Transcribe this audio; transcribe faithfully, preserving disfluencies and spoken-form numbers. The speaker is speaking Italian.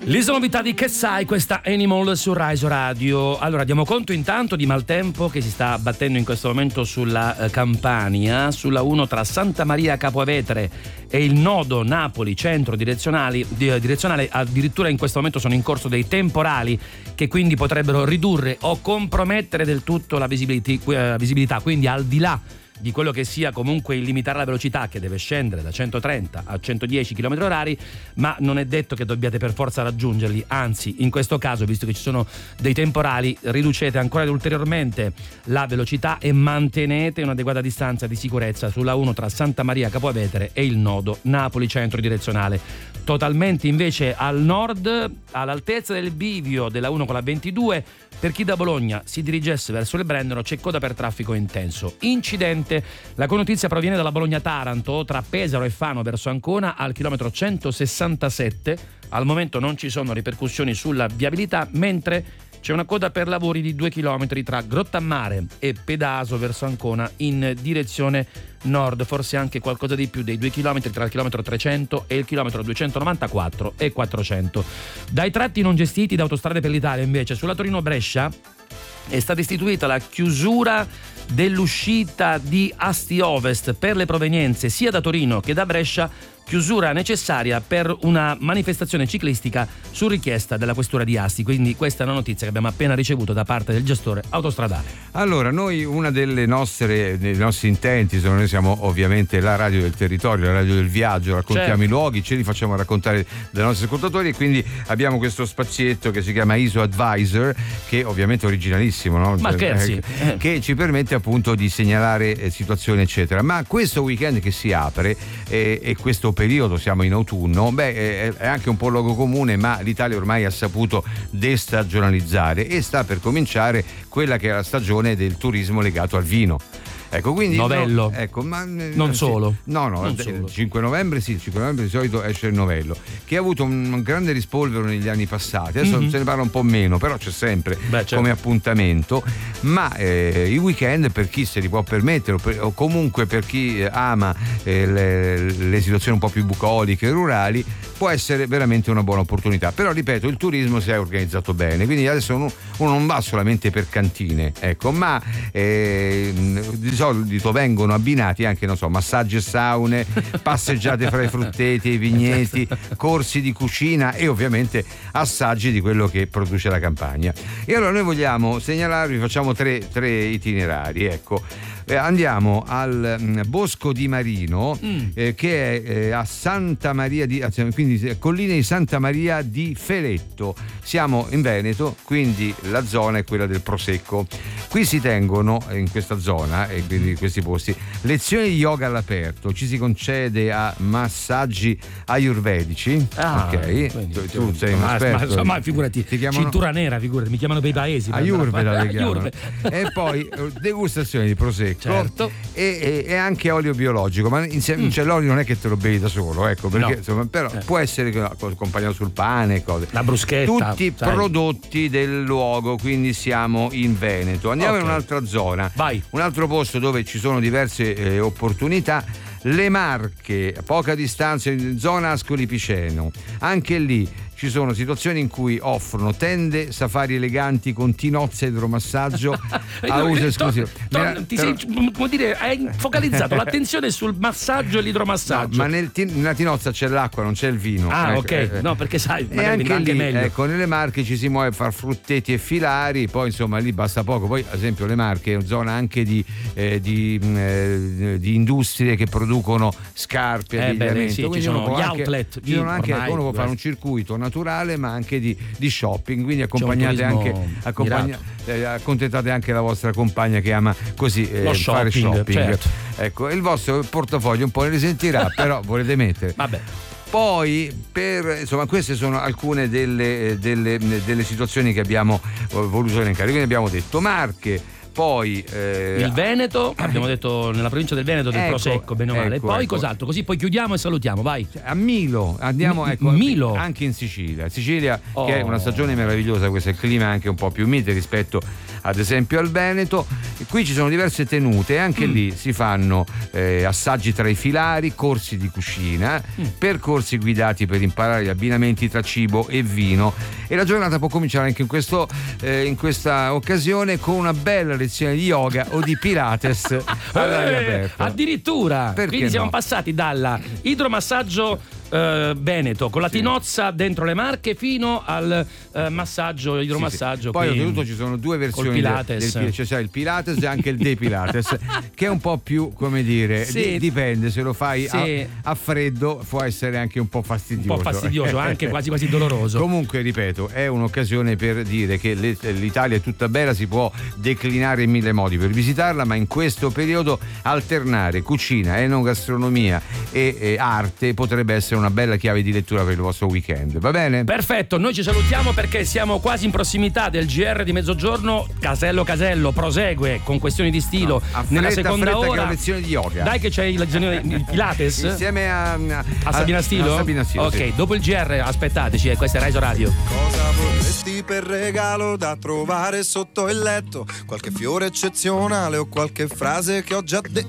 L'isola novità di Che sai, questa Animal su Rise Radio. Allora, diamo conto intanto di maltempo che si sta abbattendo in questo momento sulla eh, Campania, sulla uno tra Santa Maria Capovetere e il nodo Napoli centro direzionali, di, direzionale. Addirittura in questo momento sono in corso dei temporali che quindi potrebbero ridurre o compromettere del tutto la visibilità, visibilità quindi al di là di quello che sia comunque il limitare la velocità, che deve scendere da centotrenta a centodieci chilometri orari, ma non è detto che dobbiate per forza raggiungerli, anzi in questo caso, visto che ci sono dei temporali, riducete ancora ulteriormente la velocità e mantenete un'adeguata distanza di sicurezza sulla uno tra Santa Maria Capovetere e il nodo Napoli centro direzionale. Totalmente invece al nord, all'altezza del bivio della uno con la ventidue, per chi da Bologna si dirigesse verso il Brennero c'è coda per traffico intenso. Incidente, la notizia proviene dalla Bologna-Taranto tra Pesaro e Fano verso Ancona al chilometro centosessantasette. Al momento non ci sono ripercussioni sulla viabilità, mentre c'è una coda per lavori di due chilometri tra Grottammare e Pedaso verso Ancona in direzione nord, forse anche qualcosa di più dei due chilometri tra il chilometro trecento e il chilometro duecentonovantaquattro e quattrocento. Dai tratti non gestiti da Autostrade per l'Italia invece, sulla Torino-Brescia è stata istituita la chiusura dell'uscita di Asti Ovest per le provenienze sia da Torino che da Brescia, chiusura necessaria per una manifestazione ciclistica su richiesta della questura di Asti. Quindi questa è una notizia che abbiamo appena ricevuto da parte del gestore autostradale. Allora, noi una delle nostre dei nostri intenti, noi siamo ovviamente la radio del territorio, la radio del viaggio, raccontiamo certo. i luoghi, ce li facciamo raccontare dai nostri ascoltatori, e quindi abbiamo questo spazietto che si chiama I S O Advisor, che ovviamente è originalissimo, no? Ma scherzi. Eh, che ci permette appunto di segnalare eh, situazioni eccetera. Ma questo weekend che si apre eh, e questo periodo, siamo in autunno, beh, è anche un po' luogo comune, ma l'Italia ormai ha saputo destagionalizzare e sta per cominciare quella che è la stagione del turismo legato al vino. Ecco, quindi novello. No, ecco, ma non sì, solo. No, no, non il solo. cinque novembre sì, il cinque novembre di solito esce il novello, che ha avuto un grande rispolvero negli anni passati. Adesso mm-hmm. se ne parla un po' meno, però c'è sempre Beh, certo. come appuntamento. Ma eh, i weekend, per chi se li può permettere, o, per, o comunque per chi ama eh, le, le situazioni un po' più bucoliche, rurali, può essere veramente una buona opportunità. Però ripeto, il turismo si è organizzato bene, quindi adesso uno, uno non va solamente per cantine, ecco, ma eh, di solito vengono abbinati anche, non so, massaggi e saune, passeggiate fra i frutteti e i vigneti, corsi di cucina e ovviamente assaggi di quello che produce la campagna. E allora noi vogliamo segnalarvi, facciamo tre, tre itinerari, ecco. Eh, andiamo al mh, Bosco di Marino, mm. eh, che è eh, a Santa Maria di, quindi colline di Santa Maria di Feletto. Siamo in Veneto, quindi la zona è quella del Prosecco. Qui si tengono, in questa zona e quindi in questi posti, lezioni di yoga all'aperto, ci si concede a massaggi ayurvedici. Ah, ok, quindi, tu, tu sei un ma, esperto. Ma, ma figurati, ti chiamano, cintura nera, figurati, mi chiamano per i paesi. Ayurveda, e poi degustazione di prosecco, certo. e, e, e anche olio biologico, ma insieme, mm. cioè, l'olio non è che te lo bevi da solo, ecco, perché no. insomma, però eh. può essere accompagnato sul pane, cose. La bruschetta, tutti sai. Prodotti del luogo, quindi siamo in Veneto. Andiamo okay. in un'altra zona. Vai. Un altro posto dove ci sono diverse eh, opportunità. Le Marche, a poca distanza, in zona Ascoli Piceno. Anche lì ci sono situazioni in cui offrono tende, safari eleganti con tinozza e idromassaggio a uso esclusivo. Don, ti sei, come dire, hai focalizzato l'attenzione sul massaggio e l'idromassaggio. No, ma nel, nella tinozza c'è l'acqua, non c'è il vino. Ah, ecco, ok. Eh, no, perché sai, e anche, anche lì, meglio. Ecco, nelle Marche ci si muove a far fruttetti e filari, poi insomma lì basta poco. Poi ad esempio le Marche è una zona anche di, eh, di, eh, di industrie che producono scarpe, eh abbigliamento. Sì, ci sono gli anche, outlet. Ci sono anche, ormai, uno può fare un circuito naturale, ma anche di, di shopping, quindi accompagnate anche accompagna, eh, accontentate anche la vostra compagna che ama così eh, Lo fare shopping, shopping. certo. Ecco, il vostro portafoglio un po' ne risentirà, però volete mettere. Vabbè. Poi, per, insomma, queste sono alcune delle, delle, delle situazioni che abbiamo voluto elencare. Quindi abbiamo detto Marche, poi eh, il Veneto, abbiamo detto nella provincia del Veneto del ecco, Prosecco, bene o male. ecco, Poi ecco. cos'altro? Così poi chiudiamo e salutiamo, vai. A Milo, andiamo M- ecco, Milo. anche in Sicilia. Sicilia oh. che è una stagione meravigliosa, questo il clima è anche un po' più mite rispetto ad esempio al Veneto. E qui ci sono diverse tenute, anche mm. lì si fanno eh, assaggi tra i filari, corsi di cucina, mm. percorsi guidati per imparare gli abbinamenti tra cibo e vino, e la giornata può cominciare anche in, questo, eh, in questa occasione con una bella lezione di yoga o di Pilates all'aria aperta. Addirittura! Perché Quindi siamo no? passati dalla idromassaggio Uh, Veneto con la sì. tinozza dentro le Marche fino al uh, massaggio, idromassaggio. Sì, sì. Poi oltretutto ci sono due versioni Pilates. del, del cioè, il Pilates e anche il De Pilates che è un po' più, come dire, sì. di, dipende, se lo fai sì. a, a freddo può essere anche un po' fastidioso. Un po' fastidioso, anche quasi quasi doloroso. Comunque ripeto, è un'occasione per dire che le, l'Italia è tutta bella, si può declinare in mille modi per visitarla, ma in questo periodo alternare cucina, enogastronomia e, e arte potrebbe essere una bella chiave di lettura per il vostro weekend, va bene? Perfetto, noi ci salutiamo perché siamo quasi in prossimità del G R di mezzogiorno. Casello Casello prosegue con questioni di stilo no, a nella fretta, seconda a fretta, ora. Che è una lezione di yoga. Dai che c'è il, il Pilates insieme a, a, a Sabina Stilo? A Sabina Stilo, ok, sì. Dopo il G R aspettateci, e questa è Rai Radio. Cosa vorresti per regalo da trovare sotto il letto? Qualche fiore eccezionale o qualche frase che ho già detto?